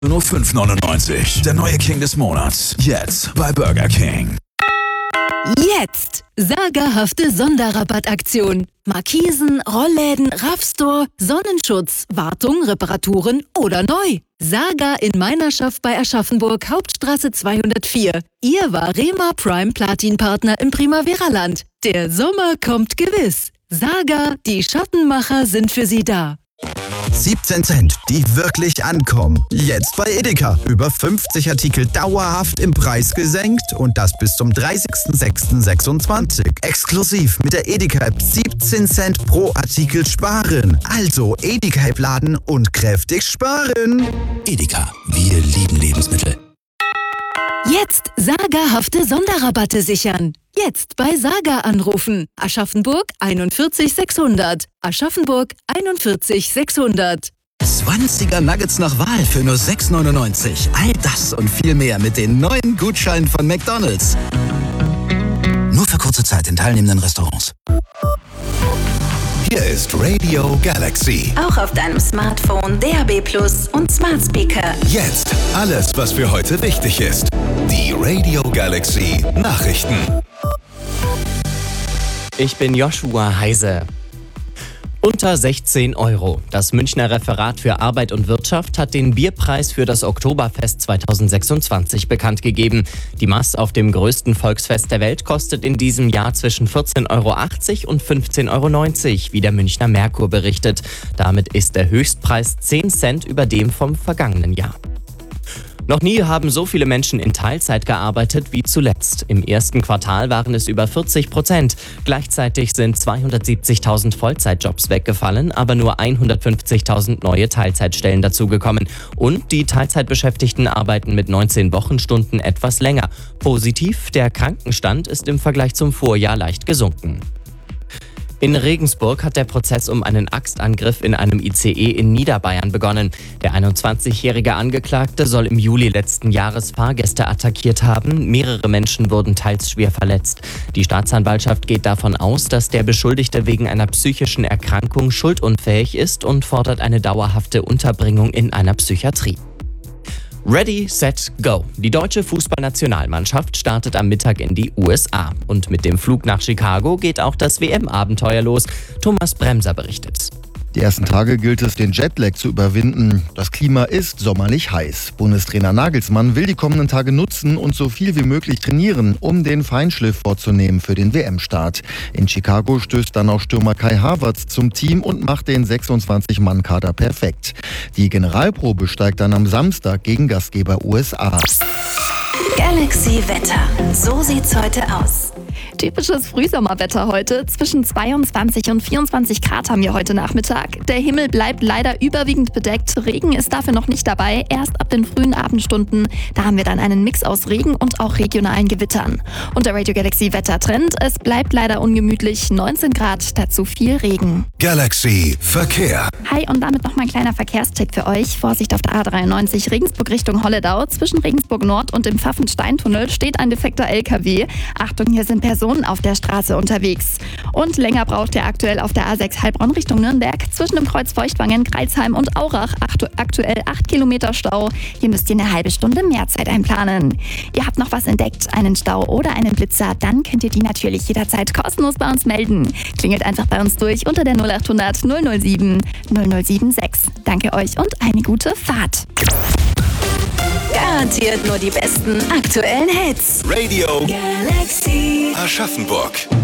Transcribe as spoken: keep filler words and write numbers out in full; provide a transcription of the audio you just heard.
Nur fünf neunundneunzig. Der neue King des Monats. Jetzt bei Burger King. Jetzt! Sagerhafte Sonderrabattaktion. Markisen, Rollläden, Raffstore, Sonnenschutz, Wartung, Reparaturen oder neu. Saga in Meinerschaft bei Aschaffenburg, Hauptstraße zweihundertvier. Ihr Varema Prime Platin Partner im Primavera-Land. Der Sommer kommt gewiss. Saga, die Schattenmacher sind für Sie da. siebzehn Cent, die wirklich ankommen. Jetzt bei Edeka. Über fünfzig Artikel dauerhaft im Preis gesenkt und das bis zum dreißigsten sechsten sechsundzwanzig. Exklusiv mit der Edeka-App siebzehn Cent pro Artikel sparen. Also Edeka-App laden und kräftig sparen. Edeka, wir lieben Lebensmittel. Jetzt sagerhafte Sonderrabatte sichern. Jetzt bei Saga anrufen. Aschaffenburg einundvierzig sechshundert. Aschaffenburg einundvierzig sechshundert. zwanziger Nuggets nach Wahl für nur sechs neunundneunzig. All das und viel mehr mit den neuen Gutscheinen von McDonald's. Nur für kurze Zeit in teilnehmenden Restaurants. Hier ist Radio Galaxy. Auch auf deinem Smartphone, D A B plus und Smart Speaker. Jetzt alles, was für heute wichtig ist. Die Radio Galaxy Nachrichten. Ich bin Joshua Heise. Unter sechzehn Euro. Das Münchner Referat für Arbeit und Wirtschaft hat den Bierpreis für das Oktoberfest zweitausendsechsundzwanzig bekannt gegeben. Die Maß auf dem größten Volksfest der Welt kostet in diesem Jahr zwischen vierzehn Euro achtzig und fünfzehn Euro neunzig, wie der Münchner Merkur berichtet. Damit ist der Höchstpreis zehn Cent über dem vom vergangenen Jahr. Noch nie haben so viele Menschen in Teilzeit gearbeitet wie zuletzt. Im ersten Quartal waren es über vierzig Prozent. Gleichzeitig sind zweihundertsiebzigtausend Vollzeitjobs weggefallen, aber nur hundertfünfzigtausend neue Teilzeitstellen dazugekommen. Und die Teilzeitbeschäftigten arbeiten mit neunzehn Wochenstunden etwas länger. Positiv, der Krankenstand ist im Vergleich zum Vorjahr leicht gesunken. In Regensburg hat der Prozess um einen Axtangriff in einem I C E in Niederbayern begonnen. Der einundzwanzigjährige Angeklagte soll im Juli letzten Jahres Fahrgäste attackiert haben. Mehrere Menschen wurden teils schwer verletzt. Die Staatsanwaltschaft geht davon aus, dass der Beschuldigte wegen einer psychischen Erkrankung schuldunfähig ist und fordert eine dauerhafte Unterbringung in einer Psychiatrie. Ready, set, go. Die deutsche Fußballnationalmannschaft startet am Mittag in die U S A. Und mit dem Flug nach Chicago geht auch das W M-Abenteuer los. Thomas Bremser berichtet. Die ersten Tage gilt es, den Jetlag zu überwinden. Das Klima ist sommerlich heiß. Bundestrainer Nagelsmann will die kommenden Tage nutzen und so viel wie möglich trainieren, um den Feinschliff vorzunehmen für den W M-Start. In Chicago stößt dann auch Stürmer Kai Havertz zum Team und macht den sechsundzwanzig-Mann-Kader perfekt. Die Generalprobe steigt dann am Samstag gegen Gastgeber U S A. Galaxy Wetter. So sieht's heute aus. Typisches Frühsommerwetter heute. Zwischen zweiundzwanzig und vierundzwanzig Grad haben wir heute Nachmittag. Der Himmel bleibt leider überwiegend bedeckt. Regen ist dafür noch nicht dabei. Erst ab den frühen Abendstunden. Da haben wir dann einen Mix aus Regen und auch regionalen Gewittern. Und der Radio Galaxy Wettertrend. Es bleibt leider ungemütlich. neunzehn Grad, dazu viel Regen. Galaxy Verkehr. Hi, und damit noch mal ein kleiner Verkehrstipp für euch. Vorsicht auf der A dreiundneunzig Regensburg Richtung Holledau. Zwischen Regensburg Nord und dem Pfaffensteintunnel steht ein defekter L K W. Achtung, hier sind Personen auf der Straße unterwegs. Und länger braucht ihr aktuell auf der A sechs Heilbronn Richtung Nürnberg. Zwischen dem Kreuz Feuchtwangen, Kreilsheim und Aurach aktuell acht Kilometer Stau. Hier müsst ihr eine halbe Stunde mehr Zeit einplanen. Ihr habt noch was entdeckt, einen Stau oder einen Blitzer, dann könnt ihr die natürlich jederzeit kostenlos bei uns melden. Klingelt einfach bei uns durch unter der null achthundert null null sieben null null sieben sechs. Danke euch und eine gute Fahrt. Garantiert nur die besten aktuellen Hits. Radio Galaxy Aschaffenburg.